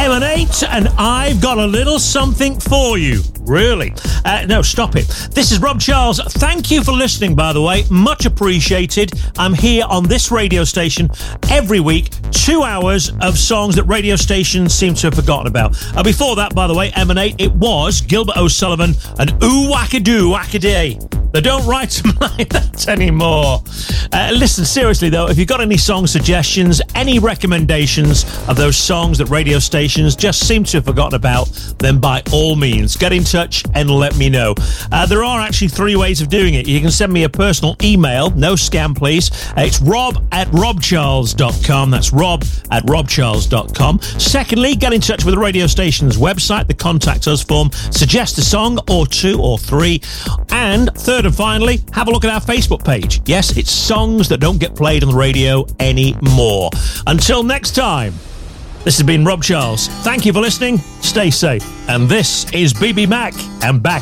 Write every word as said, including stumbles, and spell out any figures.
Emanate, and I've got a little something for you. Really? Uh, no, stop it. This is Rob Charles. Thank you for listening, by the way. Much appreciated. I'm here on this radio station every week. Two hours of songs that radio stations seem to have forgotten about. Uh, before that, by the way, Emanate, it was Gilbert O'Sullivan and Ooh Wackadoo Wackaday. They don't write them like that anymore. Uh, listen, seriously though, if you've got any song suggestions, any recommendations of those songs that radio stations just seem to have forgotten about, then by all means, get in touch and let me know. Uh, there are actually three ways of doing it. You can send me a personal email, no scam please. Uh, it's rob at robcharles dot com. That's rob at robcharles dot com. Secondly, get in touch with the radio station's website, the Contact Us form. Suggest a song or two or three. And third and finally, have a look at our Facebook page. Yes, it's songs that don't get played on the radio anymore. Until next time, this has been Rob Charles. Thank you for listening. Stay safe. And this is B B Mac and Back